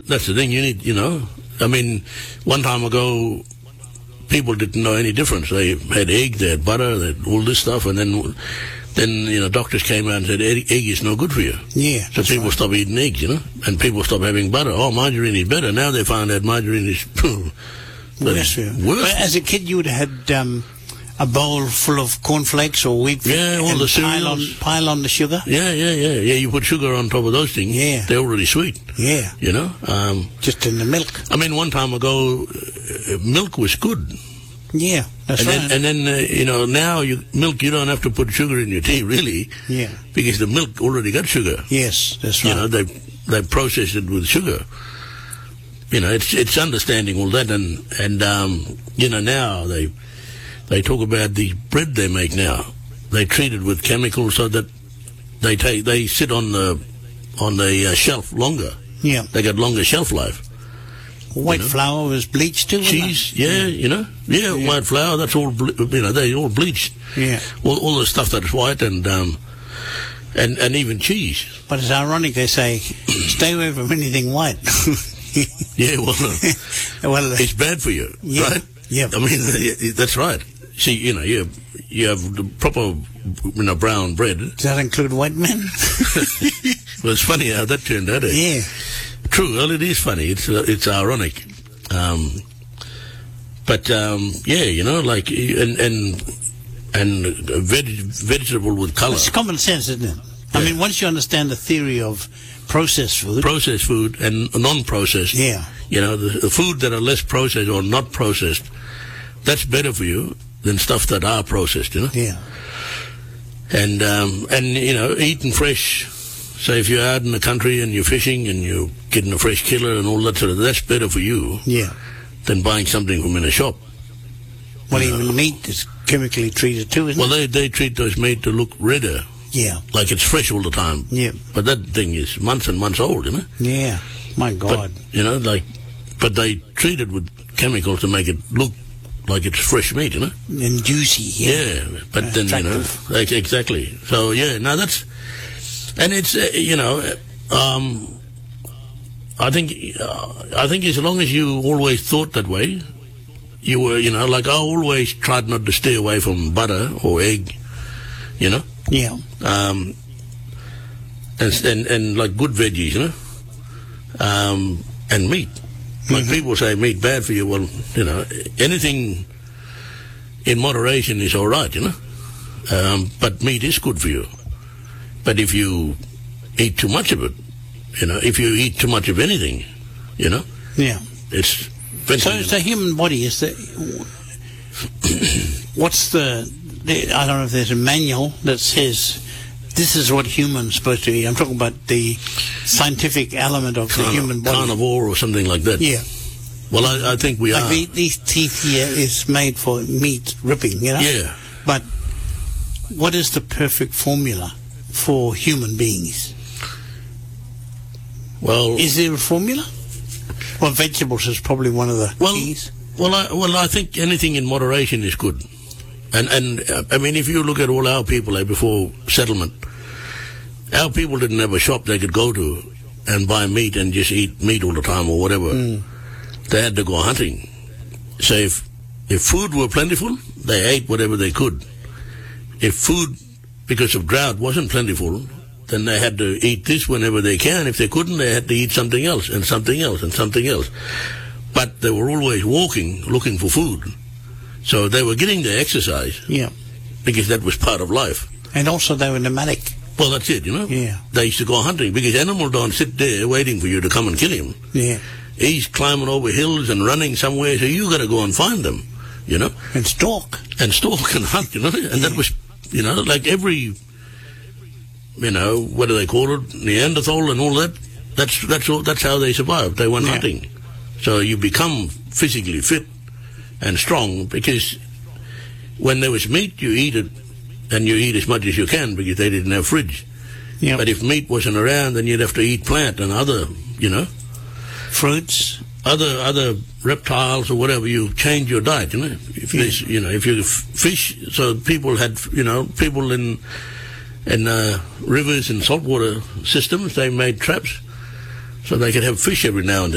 that's the thing. You need, I mean, one time ago, people didn't know any difference. They had egg, they had butter, they had all this stuff, and then doctors came out and said egg is no good for you. Yeah. So people stopped eating eggs, and people stopped having butter. Oh, margarine is better. Now they found out margarine is worse. But as a kid, you would have had a bowl full of cornflakes or wheat. Yeah, all the cereals. Pile on the sugar. Yeah. You put sugar on top of those things. Yeah. They're already sweet. Yeah. Just in the milk. I mean, one time ago, milk was good. Yeah, that's right. And then now milk, you don't have to put sugar in your tea, really. Yeah. Because the milk already got sugar. Yes, that's right. They process it with sugar. It's understanding all that, and now they talk about the bread they make now. They treat it with chemicals so that they sit on the shelf longer. Yeah. They got longer shelf life. White flour was bleached too. Cheese, white flour. That's all. They all bleached. Yeah. All the stuff that's white and even cheese. But it's ironic they say, stay away from anything white. Yeah, well, it's bad for you, right? Yeah. I mean, that's right. See, you have the proper, brown bread. Does that include white men? Well, it's funny how that turned out. Yeah. True. Well, it is funny. It's ironic. But like and vegetable with color. It's common sense, isn't it? Yeah. I mean, once you understand the theory of processed food and non-processed. Yeah. The food that are less processed or not processed, that's better for you than stuff that are processed. Yeah. And eating fresh. So if you're out in the country and you're fishing and you're getting a fresh killer and all that that's better for you. Yeah. Than buying something from in a shop. Well, even meat is chemically treated too, isn't it? Well, they treat those meat to look redder. Yeah. Like it's fresh all the time. Yeah. But that thing is months and months old, Yeah. My God. But, but they treat it with chemicals to make it look like it's fresh meat, And juicy, yeah. Yeah, but then, exactly. So, that's... And it's, I think as long as you always thought that way, you were, like I always tried not to stay away from butter or egg, Yeah. And like good veggies, and meat. Like people say meat bad for you. Well, anything in moderation is all right, but meat is good for you. But if you eat too much of it, if you eat too much of anything, Yeah. it's... So the human body is what's I don't know if there's a manual that says this is what humans supposed to eat. I'm talking about the scientific element of the human body. Carnivore or something like that. Yeah. Well, I think we are. These teeth here is made for meat ripping, Yeah. But what is the perfect formula for human beings? Well, is there a formula? Well, vegetables is probably one of the keys. Well, I think anything in moderation is good. And I mean, if you look at all our people before settlement, our people didn't have a shop they could go to and buy meat and just eat meat all the time or whatever. They had to go hunting. So if food were plentiful, they ate whatever they could. If food, because of drought, wasn't plentiful, then they had to eat this whenever they can. If they couldn't, they had to eat something else and something else and something else. But they were always walking, looking for food. So they were getting their exercise. Yeah. Because that was part of life. And also they were nomadic. Well, that's it, Yeah. They used to go hunting because animals don't sit there waiting for you to come and kill him. Yeah. He's climbing over hills and running somewhere, so you got to go and find them, And stalk. And hunt, And that was, like every... what do they call it? Neanderthal and all that. That's how they survived. They went hunting. So you become physically fit and strong because when there was meat, you eat it and you eat as much as you can because they didn't have fridge. Yep. But if meat wasn't around, then you'd have to eat plant and other, fruits, other reptiles or whatever. You change your diet, If there's, if you fish, so people had, people in rivers and saltwater systems, they made traps so they could have fish every now and then.